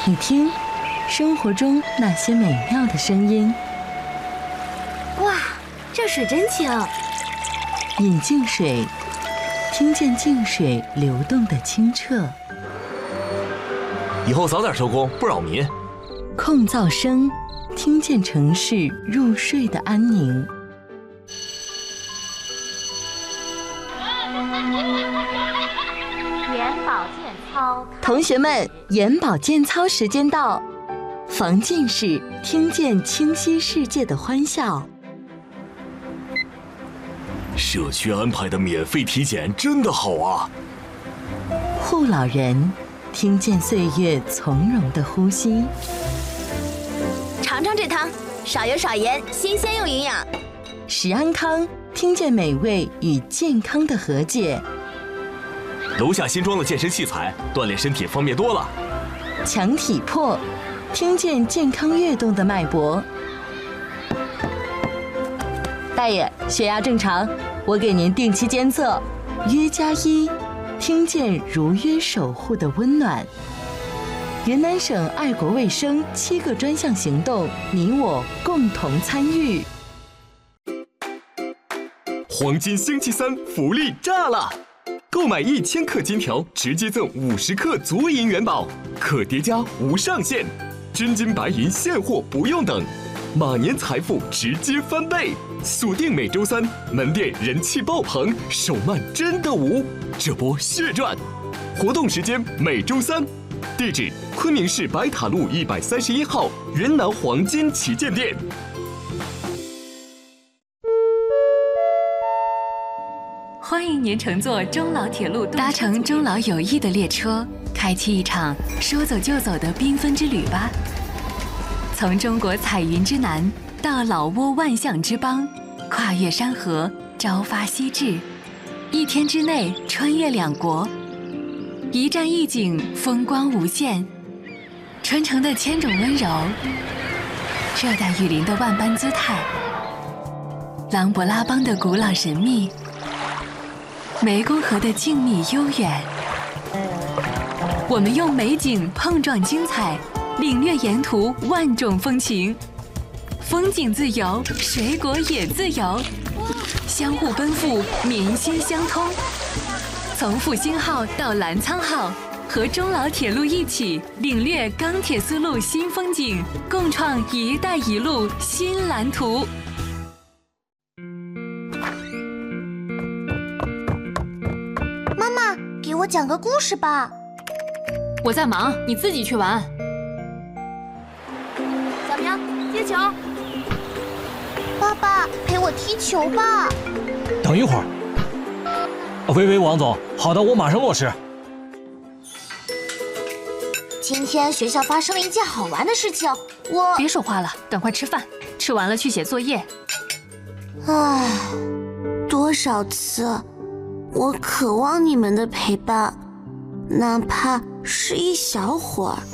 你听，生活中那些美妙的声音。 哇，这水真清。 饮净水，听见净水流动的清澈。 以后早点收工，不扰民。 控噪声，听见城市入睡的安宁。 眼保健操， 同学们，眼保健操时间到，防近视，听见清晰世界的欢笑。 社区安排的免费体检真的好啊！ 护老人，听见岁月从容的呼吸。 尝尝这汤，少油少盐，新鲜又营养。 食安康，听见美味与健康的和解。 楼下新装的健身器材，锻炼身体方便多了。 强体魄，听见健康跃动的脉搏。大爷，血压正常，我给您定期监测。约+1，听见如约守护的温暖。云南省爱国卫生7个专项行动，你我共同参与。 黄金星期三福利炸了！购买1000克金条，直接赠50克足银元宝，可叠加无上限，真金白银现货不用等，马年财富直接翻倍。锁定每周三，门店人气爆棚，手慢真的无，这波血赚！活动时间每周三，地址昆明市白塔路131号云南黄金旗舰店。 欢迎您乘坐中老铁路，搭乘中老友谊的列车，开启一场说走就走的缤纷之旅吧。从中国彩云之南到老挝万象之邦，跨越山河，朝发夕至，1天之内穿越2国，一站一景，风光无限。春城的千种温柔，热带雨林的万般姿态，琅勃拉邦的古老神秘，湄公河的静谧悠远。我们用美景碰撞精彩，领略沿途万种风情。风景自由，水果也自由，相互奔赴，民心相通。从复兴号到澜沧号，和中老铁路一起领略钢铁丝路新风景，共创“一带一路”新蓝图。 妈妈，给我讲个故事吧。 我在忙，你自己去玩。 小明，接球。爸爸，陪我踢球吧。 等一会儿。喂，王总，好的，我马上落实。 今天学校发生了一件好玩的事情， 别说话了，赶快吃饭，吃完了去写作业。 唉，多少次，我渴望你们的陪伴，哪怕是一小会儿。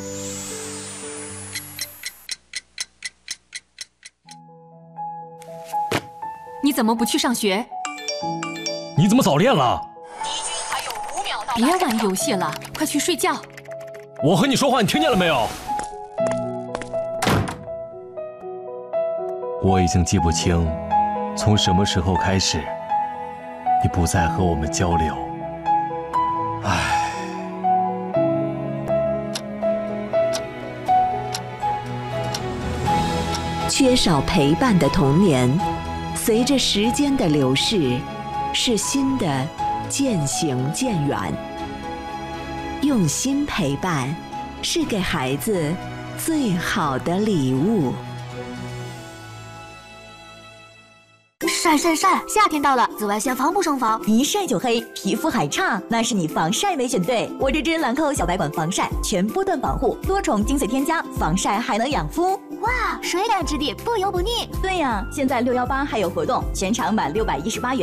你怎么不去上学？ 你怎么早恋了？ 别玩游戏了，快去睡觉。 我和你说话，你听见了没有？我已经记不清，从什么时候开始，你不再和我们交流。唉。 缺少陪伴的童年，随着时间的流逝，是新的渐行渐远。用心陪伴，是给孩子最好的礼物。 晒晒晒！夏天到了，紫外线防不胜防， 一晒就黑，皮肤还差，那是你防晒没选对。我这支兰蔻小白管防晒，全波段保护，多重精粹添加，防晒还能养肤。 哇，水感质地，不油不腻。 对呀，现在618还有活动，全场满618元。